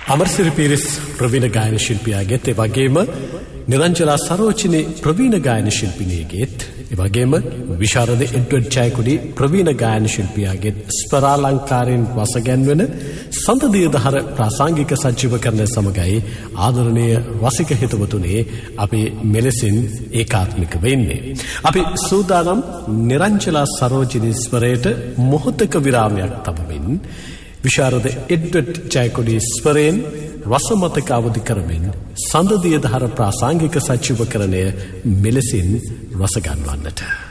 අමරසිරි පීරිස් ප්‍රවීණ ගායන ශිල්පියාගෙත් ඒ වගේම නිරංජලා සරෝජිනී ප්‍රවීණ ගායන ශිල්පිනියගෙත් ඒ වගේම විශාරද එඩ්වඩ් ජයකොඩි ප්‍රවීණ ගායන ශිල්පියාගෙත් ස්වරාලංකාරයෙන් වසගැන්වෙන සඳදියදහර ප්‍රාසංගික සජීවකරණය සමගයි ආදරණීය රසික හිතවතුනේ අපි මෙලෙසින් ඒකාත්මික වෙන්නේ. අපි සූදානම් නිරංජලා සරෝජිනී ස්වරයට මොහොතක විරාමයක් තබමින් විශාරද එඩ්වඩ් ජයකොඩි ස්වරයෙන් රසමතක අවදි කරමින් සඳදියදහර ප්‍රාසංගික සජීවකරණය මෙලෙසින් රස ගන්වන්නට